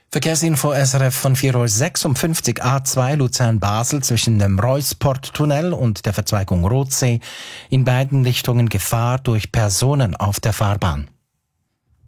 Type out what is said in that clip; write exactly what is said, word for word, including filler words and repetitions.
Verkehrsinfo S R F von vier Uhr sechsundfünfzig, A zwei Luzern-Basel zwischen dem Reusport-Tunnel und der Verzweigung Rotsee. In beiden Richtungen Gefahr durch Personen auf der Fahrbahn.